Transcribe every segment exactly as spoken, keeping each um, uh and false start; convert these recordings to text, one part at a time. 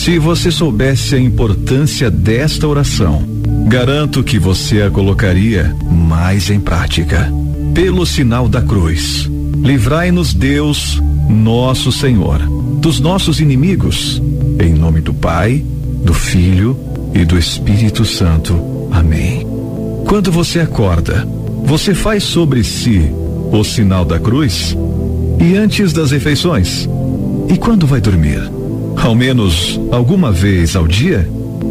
Se você soubesse a importância desta oração, garanto que você a colocaria mais em prática. Pelo sinal da cruz, livrai-nos Deus, nosso Senhor, dos nossos inimigos, em nome do Pai, do Filho e do Espírito Santo. Amém. Quando você acorda, você faz sobre si o sinal da cruz? E antes das refeições? E quando vai dormir? Ao menos alguma vez ao dia?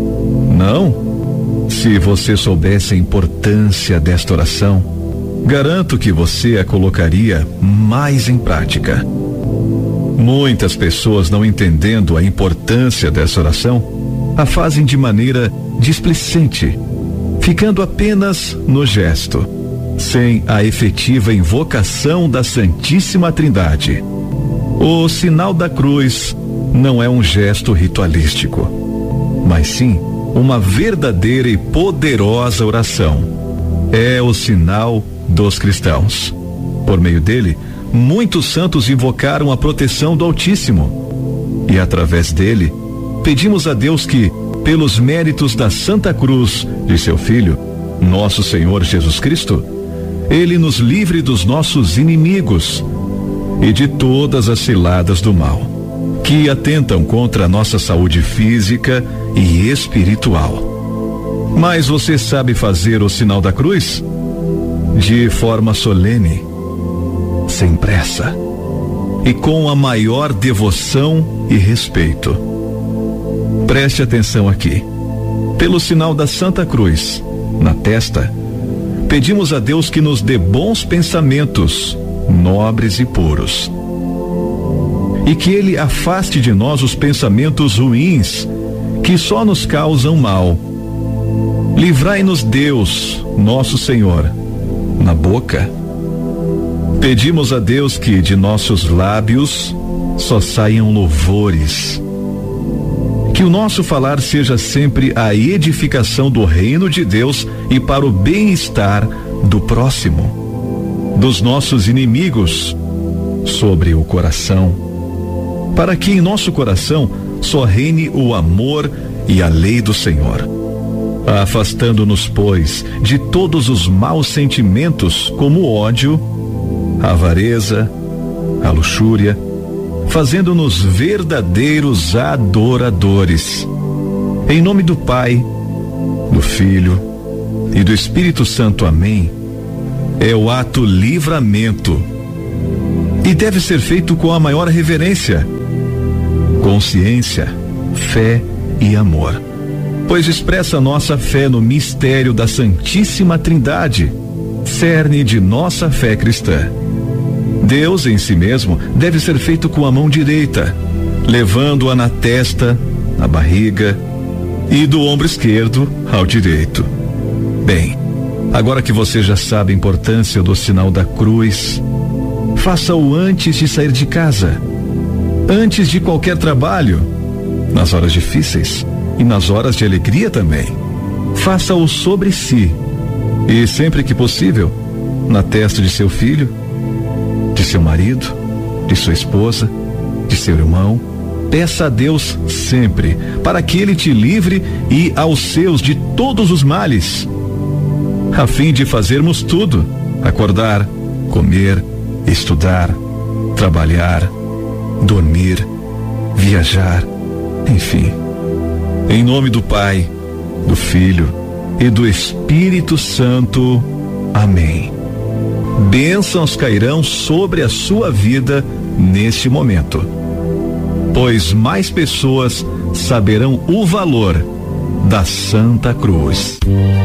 Não? Se você soubesse a importância desta oração, garanto que você a colocaria mais em prática. Muitas pessoas, não entendendo a importância dessa oração, a fazem de maneira displicente, ficando apenas no gesto, sem a efetiva invocação da Santíssima Trindade. O sinal da cruz não é um gesto ritualístico, mas sim uma verdadeira e poderosa oração. É o sinal dos cristãos. Por meio dele, muitos santos invocaram a proteção do Altíssimo. E através dele, pedimos a Deus que, pelos méritos da Santa Cruz de seu Filho, nosso Senhor Jesus Cristo, ele nos livre dos nossos inimigos e de todas as ciladas do mal, que atentam contra a nossa saúde física e espiritual. Mas você sabe fazer o sinal da cruz? De forma solene, sem pressa e com a maior devoção e respeito. Preste atenção aqui. Pelo sinal da Santa Cruz, na testa, pedimos a Deus que nos dê bons pensamentos, nobres e puros. E que ele afaste de nós os pensamentos ruins, que só nos causam mal. Livrai-nos Deus, nosso Senhor, na boca. Pedimos a Deus que de nossos lábios só saiam louvores. Que o nosso falar seja sempre a edificação do reino de Deus e para o bem-estar do próximo, dos nossos inimigos, sobre o coração, para que em nosso coração só reine o amor e a lei do Senhor, afastando-nos, pois, de todos os maus sentimentos, como o ódio, a avareza, a luxúria, fazendo-nos verdadeiros adoradores. Em nome do Pai, do Filho e do Espírito Santo. Amém. É o ato livramento e deve ser feito com a maior reverência, consciência, fé e amor, pois expressa nossa fé no mistério da Santíssima Trindade, cerne de nossa fé cristã. Deus em si mesmo deve ser feito com a mão direita, levando-a na testa, na barriga e do ombro esquerdo ao direito. Bem, agora que você já sabe a importância do sinal da cruz, faça-o antes de sair de casa, antes de qualquer trabalho, nas horas difíceis e nas horas de alegria também. Faça-o sobre si e, sempre que possível, na testa de seu filho, de seu marido, de sua esposa, de seu irmão. Peça a Deus sempre para que ele te livre e aos seus de todos os males, a fim de fazermos tudo: acordar, comer, estudar, trabalhar, dormir, viajar, enfim. Em nome do Pai, do Filho e do Espírito Santo. Amém. Bênçãos cairão sobre a sua vida neste momento, pois mais pessoas saberão o valor da Santa Cruz.